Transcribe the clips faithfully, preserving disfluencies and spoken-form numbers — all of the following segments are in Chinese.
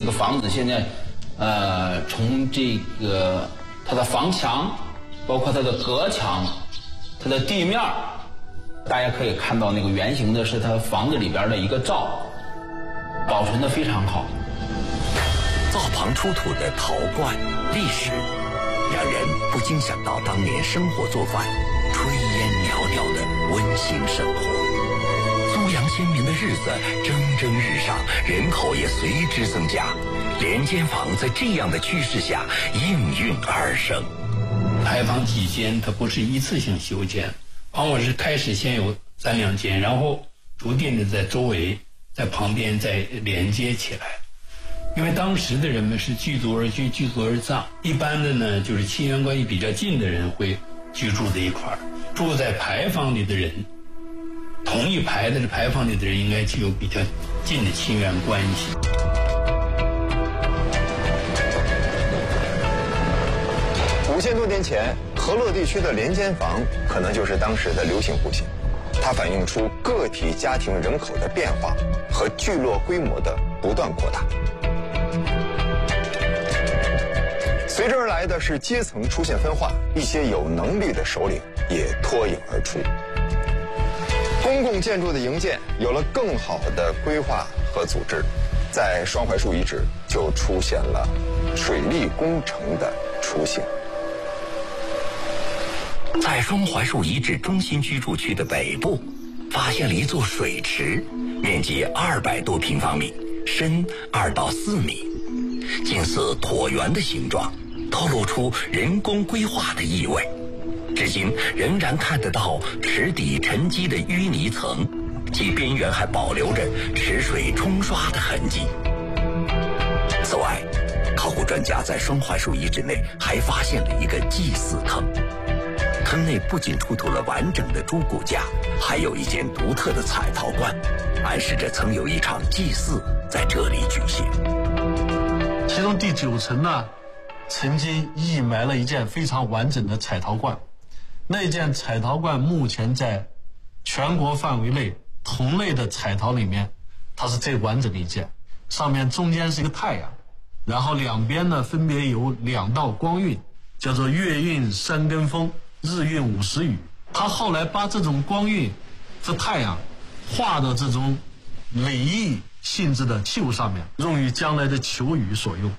个房子现在，呃，从这个它的房墙，包括它的隔墙，它的地面，大家可以看到那个圆形的是它房子里边的一个灶，保存得非常好。 灶旁出土的陶罐历史，让人不禁想到当年生火做饭、炊烟袅袅的温馨生活。苏阳先民的日子蒸蒸日上，人口也随之增加，连间房在这样的趋势下应运而生。 牌坊几间它不是一次性修建，往往是开始先有三两间，然后逐渐的在周围在旁边再连接起来。因为当时的人们是聚族而居，聚族而葬，一般的呢就是亲缘关系比较近的人会居住在一块儿，住在牌坊里的人，同一排的牌坊里的人应该具有比较近的亲缘关系。 五千多年前，河洛地区的连间房可能就是当时的流行户型，它反映出个体家庭人口的变化和聚落规模的不断扩大。随之而来的是阶层出现分化，一些有能力的首领也脱颖而出。公共建筑的营建有了更好的规划和组织，在双槐树遗址就出现了水利工程的雏形。 在双槐树遗址中心居住区的北部，发现了一座水池，面积二百多平方米，深二到四米，近似椭圆的形状，透露出人工规划的意味。至今仍然看得到池底沉积的淤泥层，其边缘还保留着池水冲刷的痕迹。此外，考古专家在双槐树遗址内还发现了一个祭祀坑，坑内不仅出土了完整的猪骨架，还有一件独特的彩陶罐，暗示着曾有一场祭祀在这里举行。 其中第九层呢，曾经溢埋了一件非常完整的彩陶罐。那件彩陶罐目前在全国范围内同类的彩陶里面，它是最完整的一件。上面中间是一个太阳，然后两边呢分别有两道光晕，叫做月晕三根风，日晕五十雨。他后来把这种光晕和太阳画到这种垒意性质的器物上面，用于将来的求雨所用。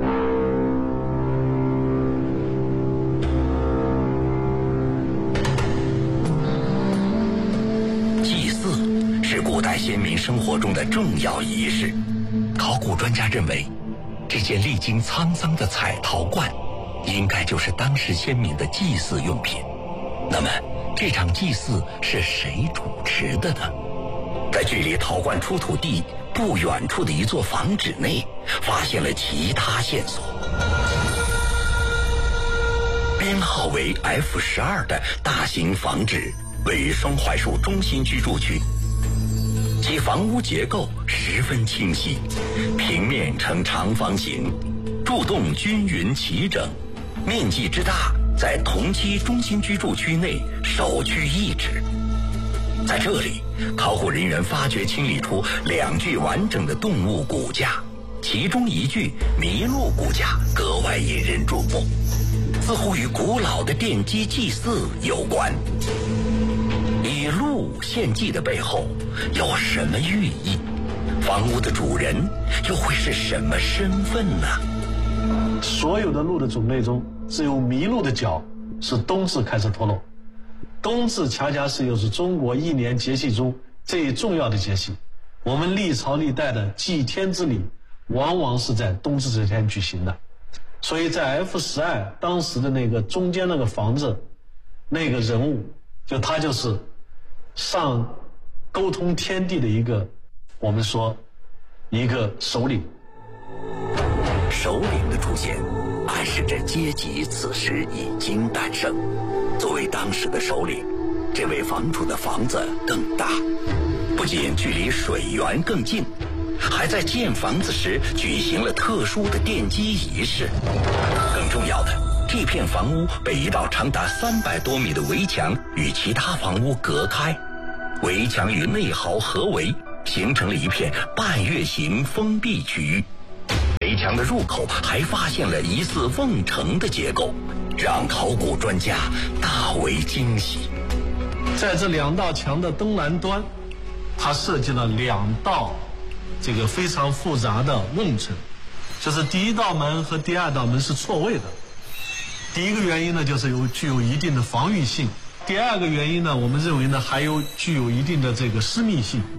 祭祀是古代先民生活中的重要仪式。考古专家认为，这件历经沧桑的彩陶罐应该就是当时先民的祭祀用品。那么这场祭祀是谁主持的呢？在距离陶罐出土地不远处的一座房址内，发现了其他线索。编号为 F 十二 的大型房址位于双槐树中心居住区，其房屋结构十分清晰，平面呈长方形，柱洞均匀齐整，面积之大，在同期中心居住区内首屈一指。在这里，考古人员发掘清理出两具完整的动物骨架，其中一具麋鹿骨架格外引人注目，似乎与古老的奠基祭祀有关。以鹿献祭的背后有什么寓意？房屋的主人又会是什么身份呢？ 所有的鹿的种类中，只有麋鹿的角是冬至开始脱落。冬至恰恰是又是中国一年节气中最重要的节气，我们历朝历代的祭天之礼往往是在冬至这天举行的。所以在 F 十二 当时的那个中间那个房子那个人物，就他就是上沟通天地的一个，我们说一个首领。 首领的出现暗示着阶级此时已经诞生。作为当时的首领，这位房主的房子更大，不仅距离水源更近，还在建房子时举行了特殊的奠基仪式。更重要的，这片房屋被一道长达三百多米的围墙与其他房屋隔开，围墙与内壕合围，形成了一片半月形封闭区域。 的入口还发现了疑似瓮城的结构，让考古专家大为惊喜。 在这两道墙的东南端，它设计了两道这个非常复杂的瓮城，就是第一道门和第二道门是错位的。第一个原因呢，就是有具有一定的防御性；第二个原因呢，我们认为呢，还有具有一定的这个私密性。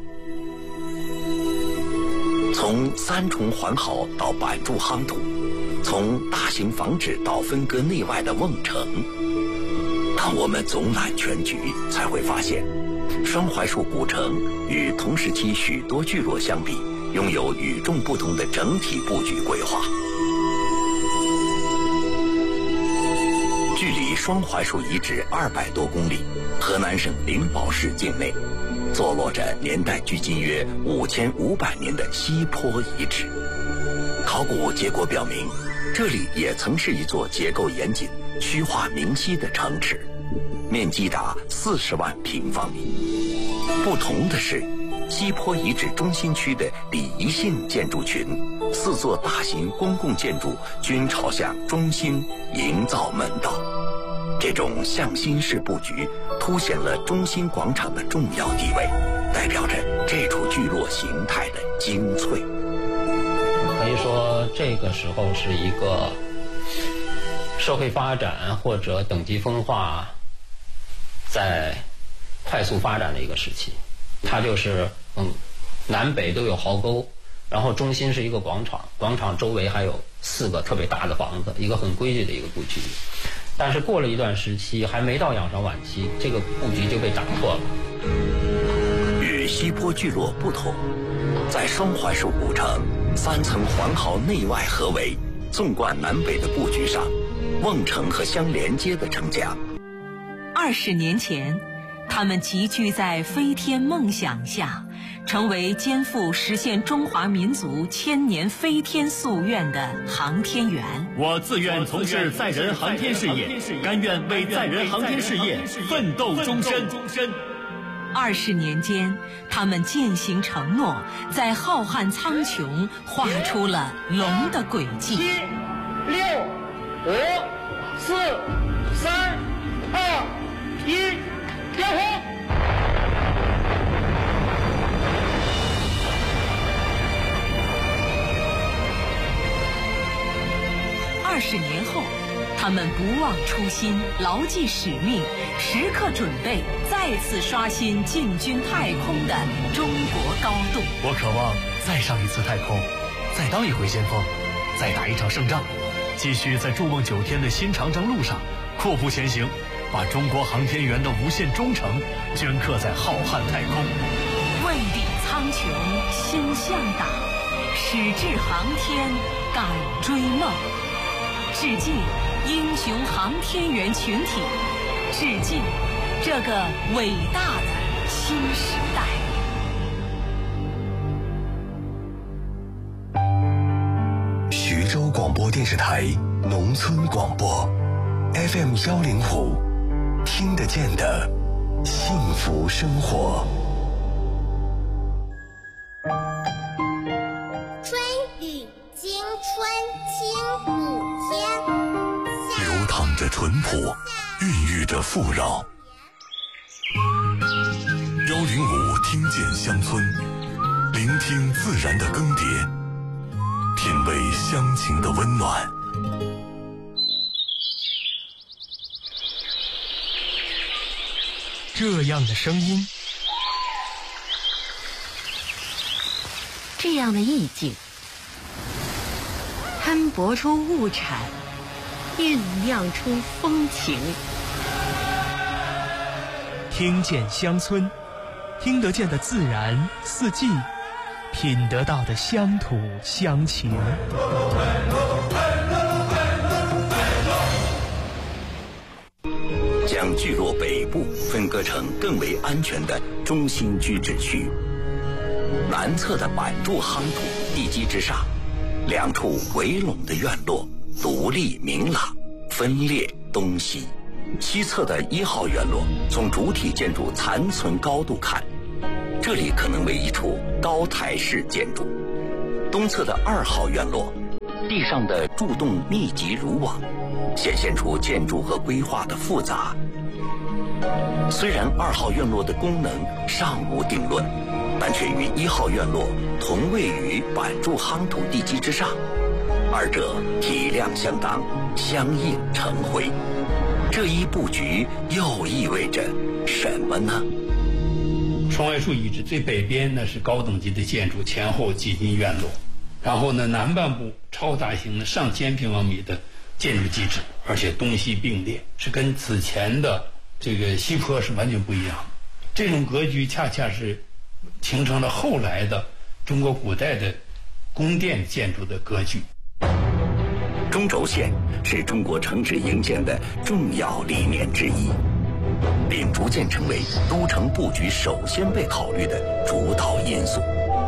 从三重环壕到板柱夯土，从大型房址到分割内外的瓮城，当我们总览全局，才会发现，双槐树古城与同时期许多聚落相比，拥有与众不同的整体布局规划。距离双槐树遗址二百多公里，河南省灵宝市境内，坐落着年代距今约五千五百年的西坡遗址。考古结果表明，这里也曾是一座结构严谨、虚化明晰的城池，面积达四十万平方米。不同的是，西坡遗址中心区的礼仪性建筑群，四座大型公共建筑均朝向中心营造门道。这种向心式布局凸显了中心广场的重要地位，代表着这处聚落形态的精粹。 可以说，这个时候是一个社会发展或者等级分化在快速发展的一个时期。它就是嗯，南北都有壕沟，然后中心是一个广场，广场周围还有四个特别大的房子，一个很规矩的一个布局。但是过了一段时期，还没到仰韶晚期，这个布局就被打破了。 与西坡聚落不同，在双槐树古城三层环壕内外合围、纵贯南北的布局上，瓮城和相连接的城墙。 二十年前，他们集聚在飞天梦想下，成为肩负实现中华民族千年飞天夙愿的航天员。 我自愿从事载人航天事业，甘愿为载人航天事业奋斗终身。 二十年间，他们践行承诺，在浩瀚苍穹画出了龙的轨迹。 七、六、五、四、三、二、一，点火！ 二十年后，他们不忘初心，牢记使命，时刻准备再次刷新进军太空的中国高度。 我渴望再上一次太空，再当一回先锋，再打一场胜仗，继续在筑梦九天的新长征路上阔步前行，把中国航天员的无限忠诚镌刻在浩瀚太空。 问鼎苍穹心向党，矢志航天敢追梦。致敬英雄航天员群体，致敬这个伟大的新时代。 徐州广播电视台农村广播 F M 幺零五，听得见的幸福生活。 春雨惊春清五天， 流淌着淳朴，孕育着富饶。幺零五听见乡村，聆听自然的更迭，品味乡情的温暖。 这样的声音， 这样的意境，摊薄出物产，酝酿出风情。 听见乡村，听得见的自然四季，品得到的乡土乡情。 将聚落北部分割成更为安全的中心居址区。南侧的板柱夯土地基之上，两处围拢的院落独立明朗，分列东西。西侧的一号院落，从主体建筑残存高度看，这里可能为一处高台式建筑。东侧的二号院落， 地上的柱洞密集如网，显现出建筑和规划的复杂。虽然二号院落的功能尚无定论，但却与一号院落同位于板柱夯土地基之上，二者体量相当，相映成辉。这一布局又意味着什么呢？ 双槐树遗址最北边呢是高等级的建筑，前后几进院落，然后呢南半部超大型的上千平方米的建筑基址，而且东西并列，是跟此前的这个西坡是完全不一样的。这种格局恰恰是形成了后来的中国古代的宫殿建筑的格局。 中轴线是中国城址营建的重要理念之一，并逐渐成为都城布局首先被考虑的主导因素。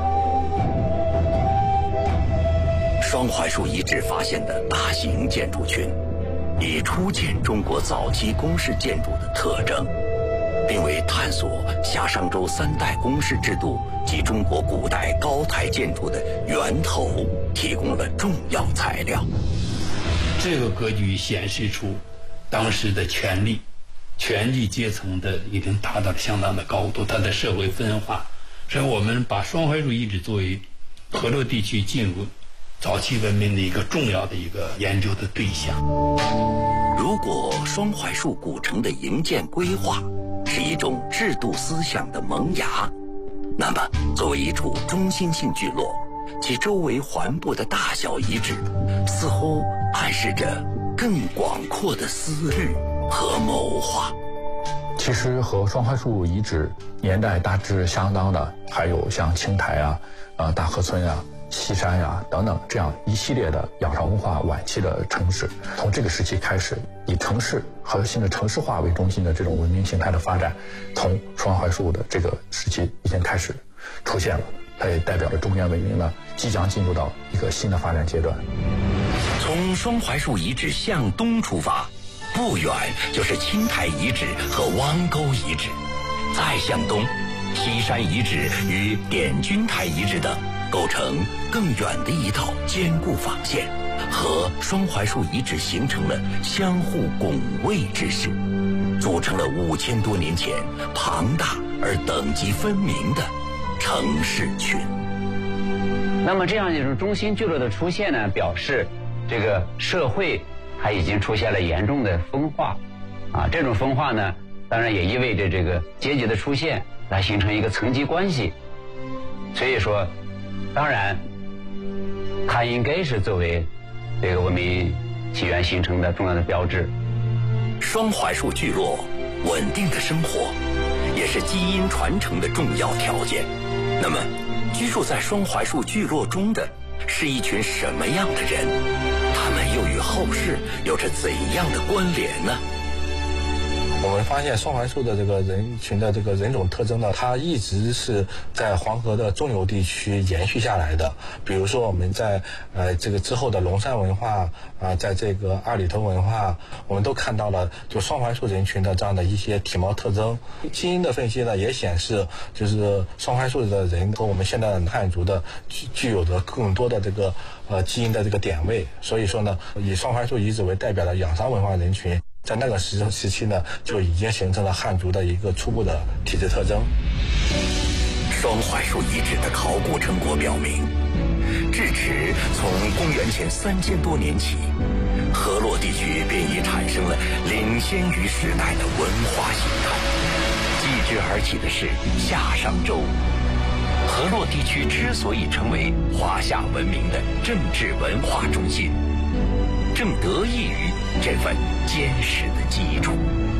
双槐树遗址发现的大型建筑群，已初见中国早期宫室建筑的特征，并为探索夏商周三代宫室制度及中国古代高台建筑的源头提供了重要材料。 这个格局显示出当时的权力权力阶层的已经达到了相当的高度，它的社会分化。所以我们把双槐树遗址作为河洛地区进入早期文明的一个重要的一个研究的对象。 如果双槐树古城的营建规划是一种制度思想的萌芽，那么作为一处中心性聚落，其周围环布的大小遗址似乎暗示着更广阔的思虑和谋划。 其实和双槐树遗址年代大致相当的，还有像青台啊、呃大河村啊、西山呀、等等这样一系列的仰韶文化晚期的城市。从这个时期开始，以城市核心的城市化为中心的这种文明形态的发展，从双槐树的这个时期已经开始出现了。它也代表着中原文明呢即将进入到一个新的发展阶段。 从双槐树遗址向东出发，不远就是青台遗址和汪沟遗址，再向东，西山遗址与点军台遗址等构成更远的一套坚固防线，和双槐树遗址形成了相互拱卫之势，组成了五千多年前庞大而等级分明的城市群。 那么这样一种中心聚落的出现呢，表示这个社会它已经出现了严重的分化啊。这种分化呢，当然也意味着这个阶级的出现，来形成一个层级关系。所以说，当然它应该是作为这个文明起源形成的重要的标志。 双槐树聚落稳定的生活也是基因传承的重要条件。那么居住在双槐树聚落中的是一群什么样的人？他们又与后世有着怎样的关联呢？ 我们发现双槐树的这个人群的这个人种特征呢，它一直是在黄河的中游地区延续下来的。比如说我们在呃这个之后的龙山文化啊、呃，在这个二里头文化，我们都看到了就双槐树人群的这样的一些体貌特征。基因的分析呢，也显示就是双槐树的人和我们现在的汉族的具具有着更多的这个呃基因的这个点位。所以说呢，以双槐树遗址为代表的仰韶文化人群，在那个时时期呢，就已经形成了汉族的一个初步的体质特征。 双槐树遗址的考古成果表明，至迟从公元前三千多年起，河洛地区便已产生了领先于时代的文化形态。继之而起的是夏商周。河洛地区之所以成为华夏文明的政治文化中心，正得益于这份坚实的基础。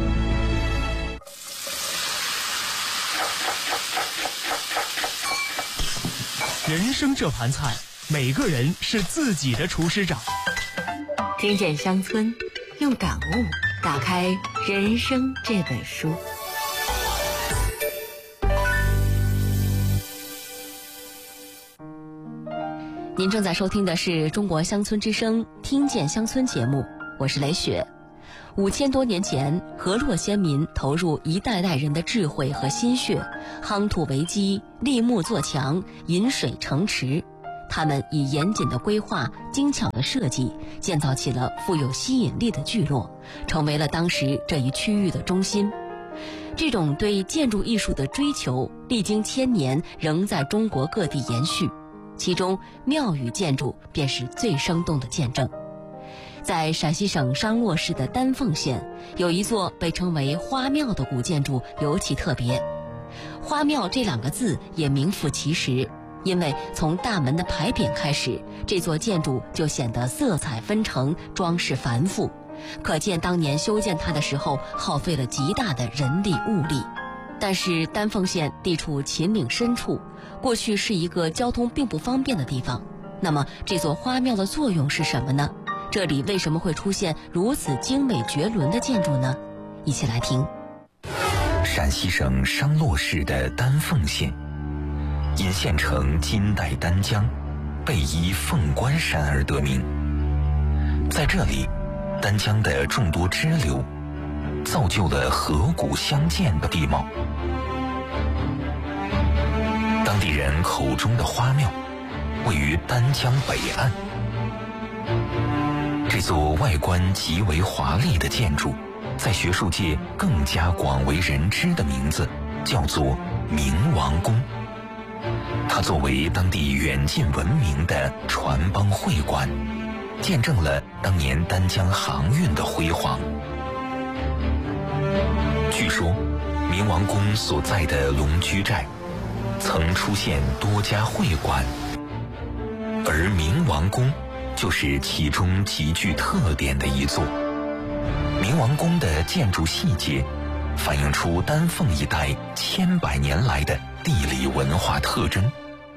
人生这盘菜，每个人是自己的厨师长。 听见乡村，用感悟打开人生这本书。 您正在收听的是中国乡村之声听见乡村节目，我是雷雪。五千多年前，河洛先民投入一代代人的智慧和心血，夯土为基，立木做墙，引水成池。 他们以严谨的规划、精巧的设计，建造起了富有吸引力的聚落，成为了当时这一区域的中心。这种对建筑艺术的追求，历经千年，仍在中国各地延续。其中，庙宇建筑便是最生动的见证。在陕西省商洛市的丹凤县，有一座被称为花庙的古建筑尤其特别。花庙这两个字也名副其实，因为从大门的牌匾开始，这座建筑就显得色彩纷呈，装饰繁复，可见当年修建它的时候耗费了极大的人力物力。但是丹凤县地处秦岭深处，过去是一个交通并不方便的地方。那么这座花庙的作用是什么呢？这里为什么会出现如此精美绝伦的建筑呢？一起来听。 陕西省商洛市的丹凤县，因县城金代丹江，背依凤冠山而得名。在这里，丹江的众多支流，造就了河谷相间的地貌。当地人口中的花庙，位于丹江北岸。这座外观极为华丽的建筑，在学术界更加广为人知的名字叫做明王宫。它作为当地远近闻名的船帮会馆，见证了当年丹江航运的辉煌。据说，明王宫所在的龙居寨曾出现多家会馆，而明王宫就是其中极具特点的一座。明王宫的建筑细节反映出丹凤一带千百年来的地理文化特征。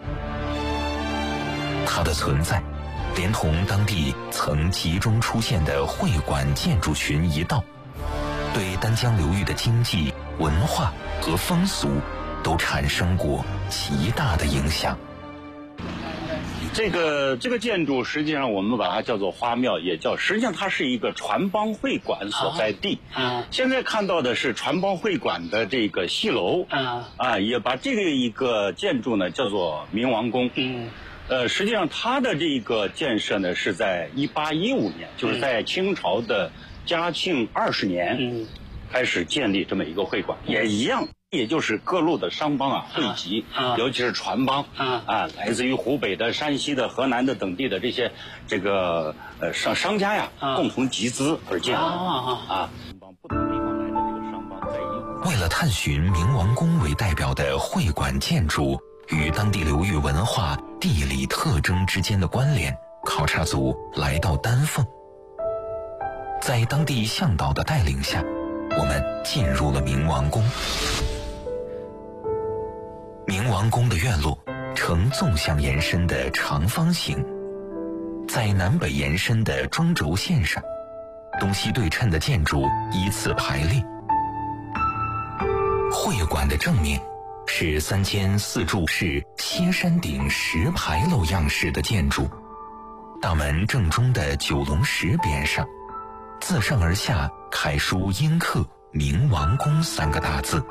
它的存在，连同当地曾集中出现的会馆建筑群一道，对丹江流域的经济、文化和风俗都产生过极大的影响。 这个这个建筑实际上我们把它叫做花庙，也叫实际上它是一个船帮会馆所在地。啊，现在看到的是船帮会馆的这个戏楼。啊啊，也把这个一个建筑呢叫做明王宫。嗯，呃，实际上它的这个建设呢是在一八一五年，就是在清朝的嘉庆二十年，嗯，开始建立这么一个会馆，也一样。也就是各路的商帮啊汇集，啊、尤其是船帮啊啊，来自于湖北的、山西的、河南的等地的这些这个呃商商家呀，啊、共同集资而建的啊啊。不同地方来的这个商帮在一为了探寻明王宫为代表的会馆建筑与当地流域文化、地理特征之间的关联，考察组来到丹凤，在当地向导的带领下，我们进入了明王宫。明王宫的院落呈纵向延伸的长方形，在南北延伸的中轴线上，东西对称的建筑依次排列。会馆的正面是三间四柱式歇山顶石牌楼样式的建筑，大门正中的九龙石匾上，自上而下楷书阴刻明王宫三个大字。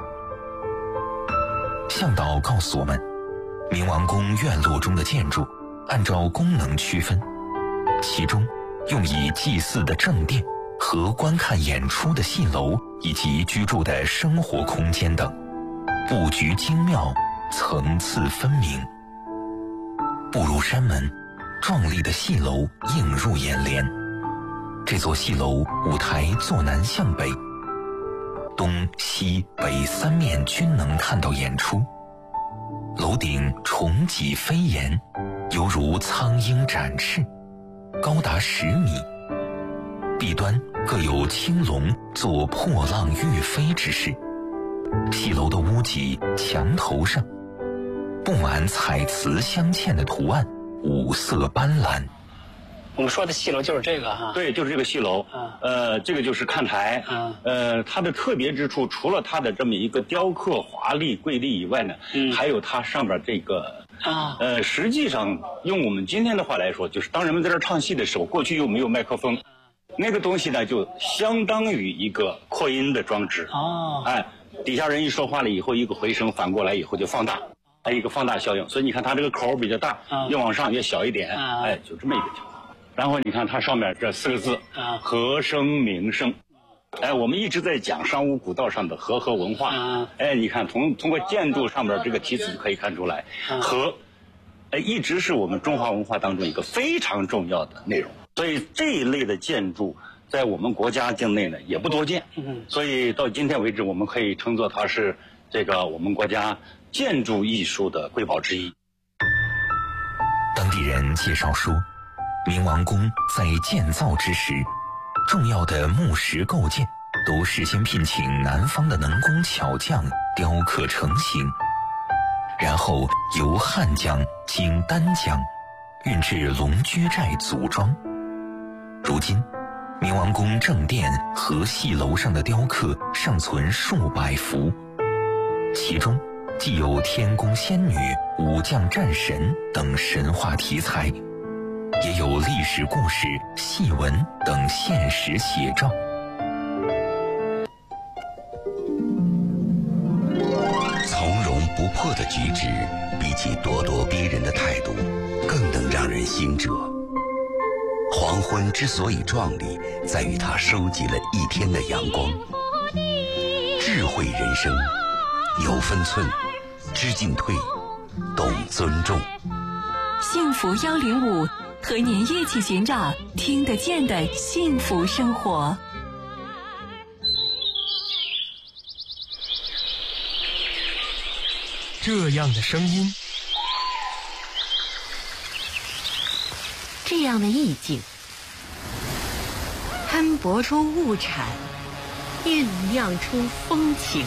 向导告诉我们，明王宫院落中的建筑按照功能区分，其中用以祭祀的正殿和观看演出的戏楼以及居住的生活空间等，布局精妙，层次分明。步入山门，壮丽的戏楼映入眼帘。这座戏楼舞台坐南向北，东西北三面均能看到演出。楼顶重脊飞檐，犹如苍鹰展翅，高达十米。壁端各有青龙做破浪欲飞之势。戏楼的屋脊墙头上布满彩瓷镶嵌的图案，五色斑斓。 我们说的戏楼就是这个哈， 对，就是这个戏楼。啊、呃，这个就是看台。啊、呃，它的特别之处，除了它的这么一个雕刻华丽瑰丽以外呢，嗯，还有它上边这个啊，呃，实际上用我们今天的话来说，就是当人们在这儿唱戏的时候，过去又没有麦克风，那个东西呢，就相当于一个扩音的装置。哦，哎，底下人一说话了以后，一个回声反过来以后就放大。 还有一个放大效应，所以你看它这个口比较大， 啊、 越往上越小一点，啊、哎，就这么一个情况。然后你看它上面这四个字，啊、和声名声。哎，我们一直在讲商务古道上的和合文化。啊、哎，你看从通过建筑上面这个题词可以看出来，啊、和，哎，一直是我们中华文化当中一个非常重要的内容。所以这一类的建筑在我们国家境内呢也不多见。嗯，所以到今天为止，我们可以称作它是这个我们国家建筑艺术的瑰宝之一。 当地人介绍说，明王宫在建造之时，重要的木石构件都事先聘请南方的能工巧匠雕刻成型，然后由汉江经丹江运至龙居寨组装。如今明王宫正殿和戏楼上的雕刻尚存数百幅，其中既有天宫仙女、武将战神等神话题材，也有历史故事、戏文等现实写照。 从容不迫的举止，比起咄咄逼人的态度，更能让人心折。黄昏之所以壮丽，在于它收集了一天的阳光。智慧人生，有分寸，知进退，懂尊重。 幸福幺零五，和您一起寻找听得见的幸福生活。 这样的声音， 这样的意境，摊薄出物产，酝酿出风情。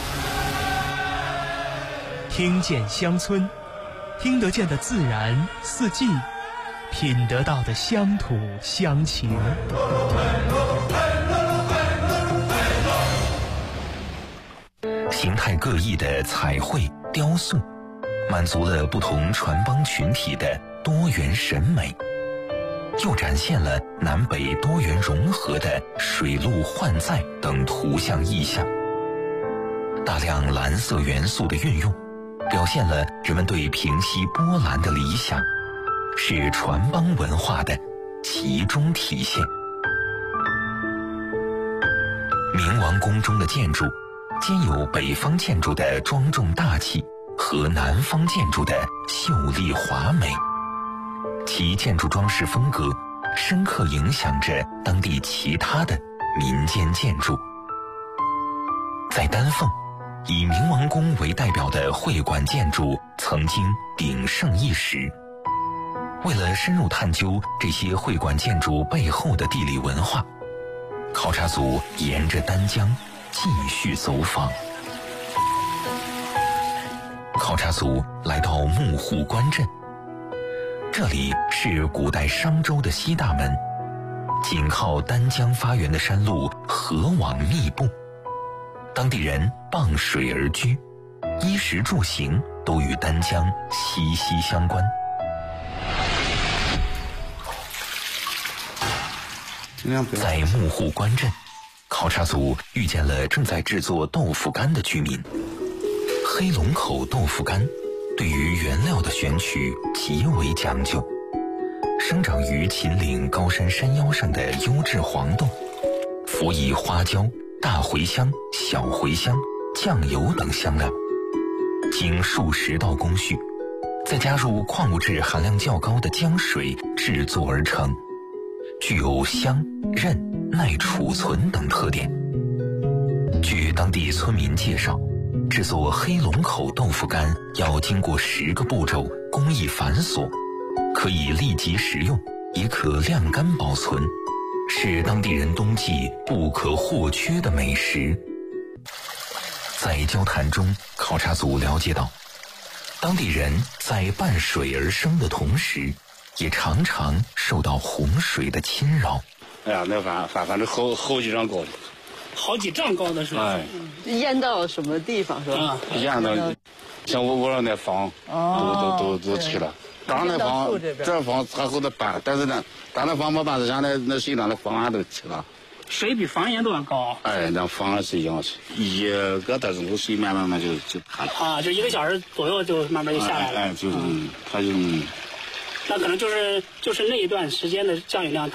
听见乡村，听得见的自然四季，品得到的乡土乡情。 形态各异的彩绘雕塑，满足了不同传帮群体的多元审美，又展现了南北多元融合的水陆换载等图像意象。大量蓝色元素的运用，表现了人们对平息波澜的理想，是传帮文化的集中体现。明王宫中的建筑兼有北方建筑的庄重大气和南方建筑的秀丽华美，其建筑装饰风格深刻影响着当地其他的民间建筑。在丹凤，以明王宫为代表的会馆建筑曾经鼎盛一时。为了深入探究这些会馆建筑背后的地理文化，考察组沿着丹江继续走访。考察组来到木户关镇，这里是古代商州的西大门，紧靠丹江发源的山路河网密布，当地人傍水而居，衣食住行都与丹江息息相关。在木户关镇，考察组遇见了正在制作豆腐干的居民。黑龙口豆腐干对于原料的选取极为讲究，生长于秦岭高山山腰上的优质黄豆，辅以花椒、大茴香、小茴香、酱油等香料，经数十道工序，再加入矿物质含量较高的浆水制作而成，具有香、韧、耐储存等特点。据当地村民介绍，制作黑龙口豆腐干要经过十个步骤，工艺繁琐，可以立即食用，也可晾干保存，是当地人冬季不可或缺的美食。在交谈中，考察组了解到，当地人在伴水而生的同时，也常常受到洪水的侵扰。 哎呀，那反反反正好好几丈高的， 好几丈高的是吧？ 哎， 淹到什么地方是吧？ 啊，淹到像我我让那房， 哦、 都都都都去了。刚那房这房还后头搬，但是呢，咱那房没搬，是现在那水上的房俺都去了。 水比房檐都要高。 哎，那房是一样是，一个多钟头水慢慢慢就就塌了。 啊，就一个小时左右就慢慢就下来了。 哎，哎就是，它就。 那可能就是就是那一段时间的降雨量。